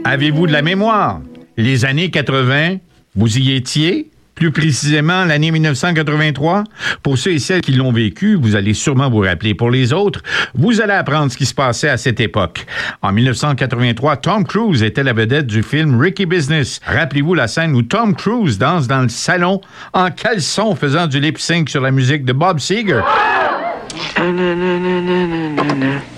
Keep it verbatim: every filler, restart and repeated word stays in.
Avez-vous de la mémoire? Les années quatre-vingt, vous y étiez? Plus précisément, l'année dix-neuf cent quatre-vingt-trois. Pour ceux et celles qui l'ont vécu, vous allez sûrement vous rappeler. Pour les autres, vous allez apprendre ce qui se passait à cette époque. En dix-neuf cent quatre-vingt-trois, Tom Cruise était la vedette du film Risky Business. Rappelez-vous la scène où Tom Cruise danse dans le salon en caleçon faisant du lip-sync sur la musique de Bob Seger.